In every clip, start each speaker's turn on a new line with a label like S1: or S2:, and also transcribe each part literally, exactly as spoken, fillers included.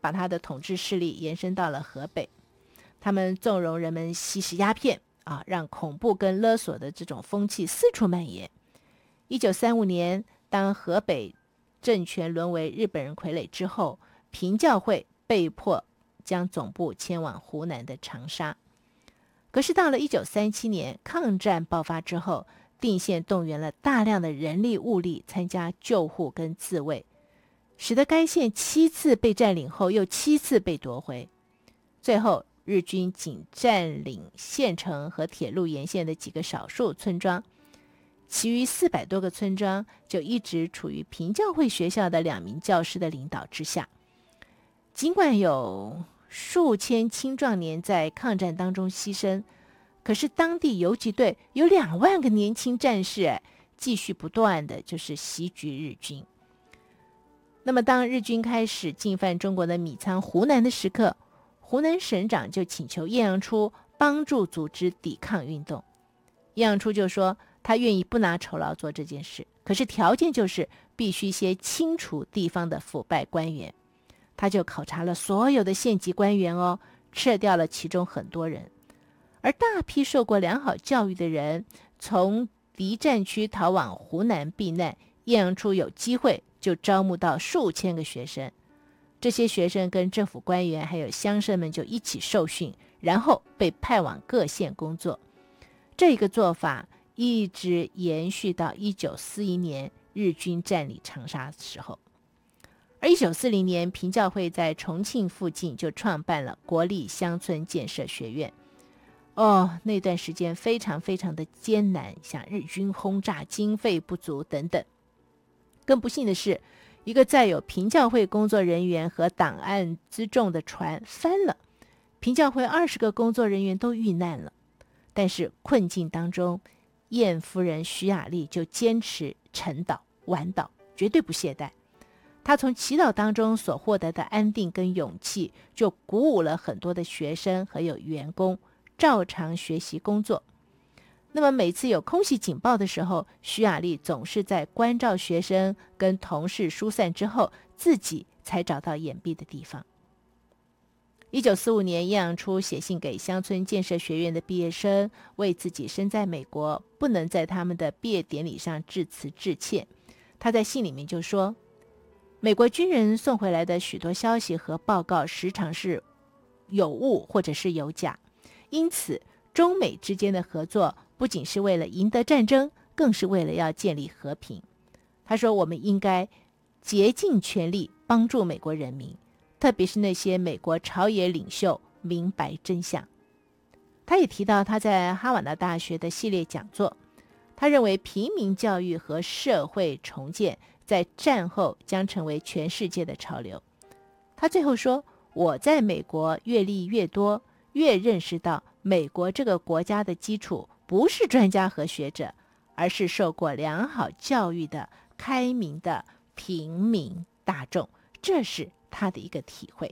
S1: 把他的统治势力延伸到了河北。他们纵容人们吸食鸦片啊，让恐怖跟勒索的这种风气四处蔓延。一九三五年，当河北政权沦为日本人傀儡之后，平教会被迫将总部迁往湖南的长沙。可是到了一九三七年，抗战爆发之后，定县动员了大量的人力物力参加救护跟自卫，使得该县七次被占领后又七次被夺回。最后日军仅占领县城和铁路沿线的几个少数村庄，其余四百多个村庄就一直处于平教会学校的两名教师的领导之下。尽管有数千青壮年在抗战当中牺牲，可是当地游击队有两万个年轻战士，继续不断的就是袭击日军。那么当日军开始进犯中国的米仓湖南的时刻，湖南省长就请求叶阳初帮助组织抵抗运动。叶阳初就说他愿意不拿酬劳做这件事，可是条件就是必须先清除地方的腐败官员。他就考察了所有的县级官员哦，撤掉了其中很多人，而大批受过良好教育的人从敌占区逃往湖南避难，叶阳初有机会就招募到数千个学生。这些学生跟政府官员还有乡绅们就一起受训，然后被派往各县工作。这个做法一直延续到一九四一年日军占领长沙的时候。而一九四零年，平教会在重庆附近就创办了国立乡村建设学院。哦，那段时间非常非常的艰难，像日军轰炸、经费不足等等。更不幸的是，一个载有平教会工作人员和档案辎重的船翻了，平教会二十个工作人员都遇难了。但是困境当中，燕夫人徐雅丽就坚持晨祷晚祷，绝对不懈怠。他从祈祷当中所获得的安定跟勇气，就鼓舞了很多的学生和有员工照常学习工作。那么每次有空袭警报的时候，徐雅丽总是在关照学生跟同事疏散之后，自己才找到掩蔽的地方。一九四五年，叶阳初写信给乡村建设学院的毕业生，为自己身在美国不能在他们的毕业典礼上致辞致歉。他在信里面就说，美国军人送回来的许多消息和报告时常是有误或者是有假，因此中美之间的合作不仅是为了赢得战争，更是为了要建立和平。他说，我们应该竭尽全力帮助美国人民，特别是那些美国朝野领袖明白真相。他也提到他在哈瓦那大学的系列讲座，他认为平民教育和社会重建在战后将成为全世界的潮流。他最后说，我在美国阅历越多，越认识到美国这个国家的基础不是专家和学者，而是受过良好教育的开明的平民大众，这是他的一个体会。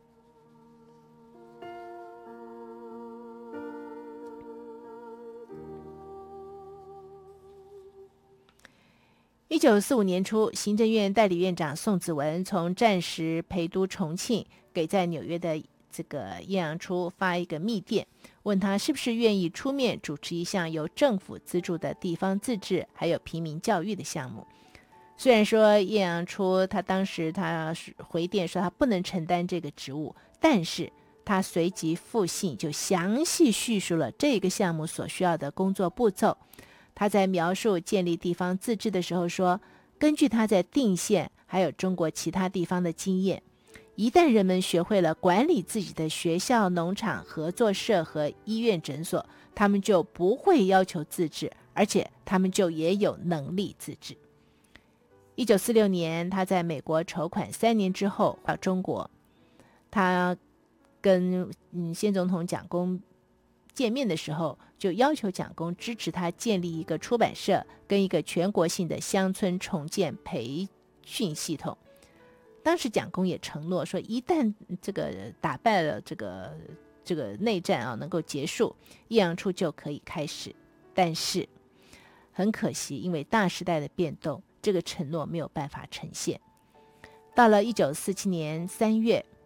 S1: 一九四五年初，行政院代理院长宋子文从战时陪都重庆，给在纽约的这个叶阳初发一个密电，问他是不是愿意出面主持一项由政府资助的地方自治还有平民教育的项目。虽然说叶阳初他当时他回电说他不能承担这个职务，但是他随即复信就详细叙述了这个项目所需要的工作步骤。他在描述建立地方自治的时候说，根据他在定县还有中国其他地方的经验，一旦人们学会了管理自己的学校、农场、合作社和医院诊所，他们就不会要求自治，而且他们就也有能力自治。一九四六年，他在美国筹款三年之后到中国，他跟嗯先总统蒋公见面的时候，就要求蒋公支持他建立一个出版社跟一个全国性的乡村重建培训系统。当时蒋公也承诺说，一旦这个打败了这个这个内战啊能够结束，叶阳初就可以开始。但是很可惜，因为大时代的变动，这个承诺没有办法呈现。到了一九四七年三月，